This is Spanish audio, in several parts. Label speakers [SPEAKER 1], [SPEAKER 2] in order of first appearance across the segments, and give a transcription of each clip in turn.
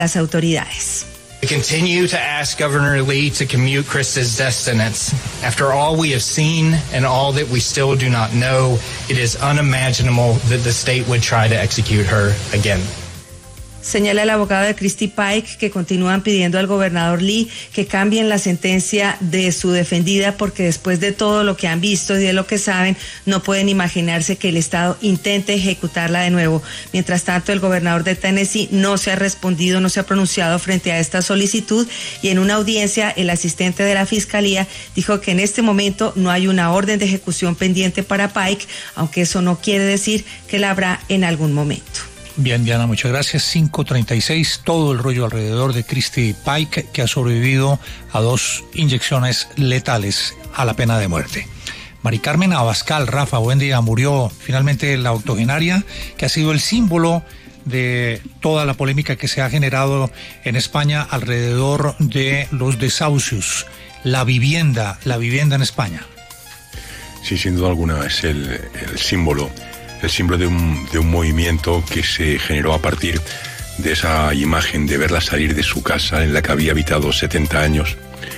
[SPEAKER 1] las autoridades.
[SPEAKER 2] We continue to ask Governor Lee to commute Krista's death sentence. After all we have seen and all that we still do not know, it is unimaginable that the state would try to execute her again.
[SPEAKER 1] Señala el abogado de Christy Pike que continúan pidiendo al gobernador Lee que cambien la sentencia de su defendida porque después de todo lo que han visto y de lo que saben, no pueden imaginarse que el Estado intente ejecutarla de nuevo. Mientras tanto, el gobernador de Tennessee no se ha pronunciado frente a esta solicitud y en una audiencia el asistente de la Fiscalía dijo que en este momento no hay una orden de ejecución pendiente para Pike, aunque eso no quiere decir que la habrá en algún momento.
[SPEAKER 3] Bien, Diana, muchas gracias. 5:36, todo el rollo alrededor de Christy Pike, que ha sobrevivido a 2 inyecciones letales a la pena de muerte. Mari Carmen Abascal, Rafa, buen día, murió finalmente la octogenaria, que ha sido el símbolo de toda la polémica que se ha generado en España alrededor de los desahucios, la vivienda en España.
[SPEAKER 4] Sí, sin duda alguna, es el símbolo de un movimiento que se generó a partir de esa imagen de verla salir de su casa en la que había habitado 70 años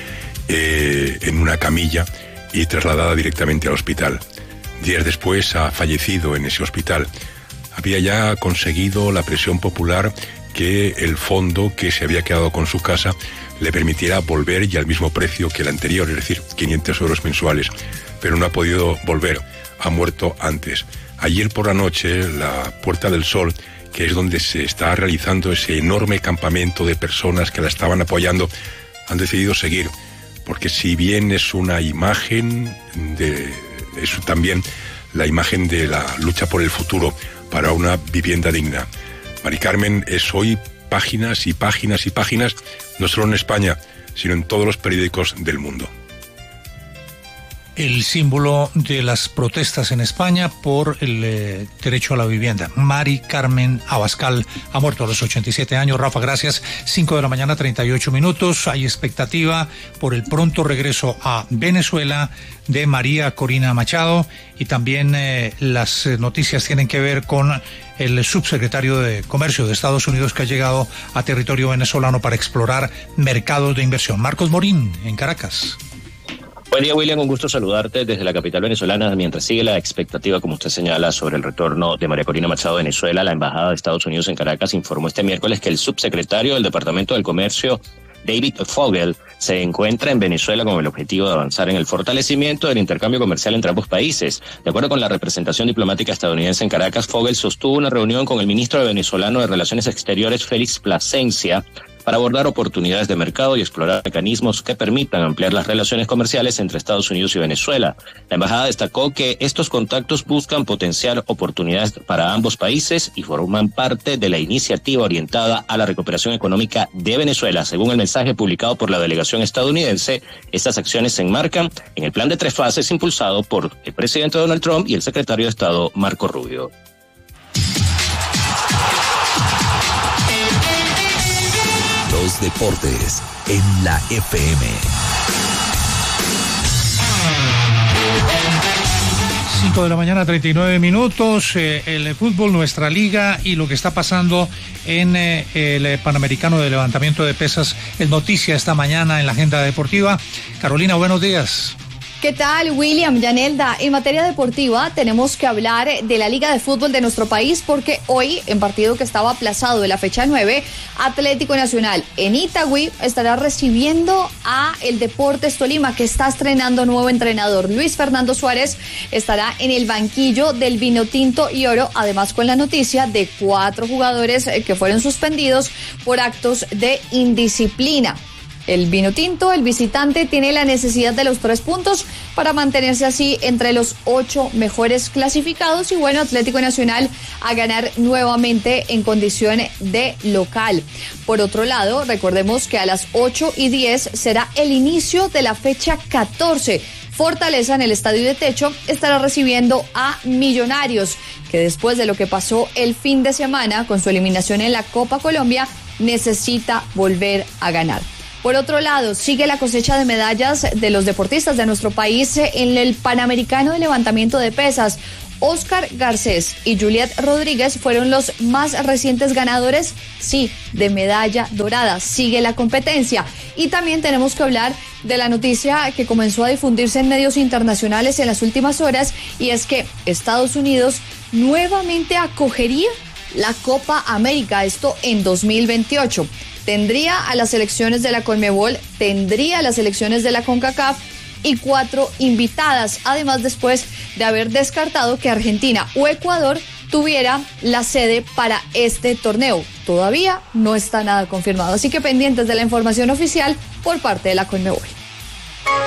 [SPEAKER 4] en una camilla y trasladada directamente al hospital. Días después ha fallecido en ese hospital. Había ya conseguido la presión popular que el fondo que se había quedado con su casa le permitiera volver y al mismo precio que el anterior, es decir, 500 euros mensuales, pero no ha podido volver, ha muerto antes. Ayer por la noche, la Puerta del Sol, que es donde se está realizando ese enorme campamento de personas que la estaban apoyando, han decidido seguir, porque si bien es una imagen es también la imagen de la lucha por el futuro, para una vivienda digna. Mari Carmen es hoy páginas y páginas y páginas, no solo en España, sino en todos los periódicos del mundo.
[SPEAKER 3] El símbolo de las protestas en España por el derecho a la vivienda. Mari Carmen Abascal ha muerto a los 87 años. Rafa, gracias. 5:38 a.m. Hay expectativa por el pronto regreso a Venezuela de María Corina Machado y también las noticias tienen que ver con el subsecretario de Comercio de Estados Unidos que ha llegado a territorio venezolano para explorar mercados de inversión. Marcos Morín, en Caracas.
[SPEAKER 5] Buen día, William, un gusto saludarte desde la capital venezolana. Mientras sigue la expectativa, como usted señala, sobre el retorno de María Corina Machado a Venezuela, la Embajada de Estados Unidos en Caracas informó este miércoles que el subsecretario del Departamento del Comercio, David Fogel, se encuentra en Venezuela con el objetivo de avanzar en el fortalecimiento del intercambio comercial entre ambos países. De acuerdo con la representación diplomática estadounidense en Caracas, Fogel sostuvo una reunión con el ministro venezolano de Relaciones Exteriores, Félix Plasencia, para abordar oportunidades de mercado y explorar mecanismos que permitan ampliar las relaciones comerciales entre Estados Unidos y Venezuela. La embajada destacó que estos contactos buscan potenciar oportunidades para ambos países y forman parte de la iniciativa orientada a la recuperación económica de Venezuela. Según el mensaje publicado por la delegación estadounidense, estas acciones se enmarcan en el plan de 3 fases impulsado por el presidente Donald Trump y el secretario de Estado Marco Rubio.
[SPEAKER 6] Los deportes en la FM.
[SPEAKER 3] 5:39 a.m. El fútbol, nuestra liga y lo que está pasando en el Panamericano de Levantamiento de Pesas es noticia esta mañana en la agenda deportiva. Carolina, buenos días.
[SPEAKER 7] ¿Qué tal, William, Yanelda? En materia deportiva tenemos que hablar de la Liga de Fútbol de nuestro país porque hoy, en partido que estaba aplazado de la fecha 9, Atlético Nacional en Itagüí estará recibiendo a el Deportes Tolima, que está estrenando nuevo entrenador. Luis Fernando Suárez estará en el banquillo del Vinotinto y Oro, además con la noticia de 4 jugadores que fueron suspendidos por actos de indisciplina. El Vinotinto, el visitante, tiene la necesidad de los 3 puntos para mantenerse así entre los 8 mejores clasificados y bueno, Atlético Nacional a ganar nuevamente en condición de local. Por otro lado, recordemos que a las 8:10 será el inicio de la fecha 14. Fortaleza en el Estadio de Techo estará recibiendo a Millonarios, que después de lo que pasó el fin de semana con su eliminación en la Copa Colombia, necesita volver a ganar. Por otro lado, sigue la cosecha de medallas de los deportistas de nuestro país en el Panamericano de Levantamiento de Pesas. Oscar Garcés y Juliet Rodríguez fueron los más recientes ganadores, sí, de medalla dorada. Sigue la competencia. Y también tenemos que hablar de la noticia que comenzó a difundirse en medios internacionales en las últimas horas, y es que Estados Unidos nuevamente acogería la Copa América, esto en 2028. Tendría a las selecciones de la Conmebol, tendría a las selecciones de la CONCACAF y 4 invitadas, además después de haber descartado que Argentina o Ecuador tuviera la sede para este torneo. Todavía no está nada confirmado, así que pendientes de la información oficial por parte de la Conmebol.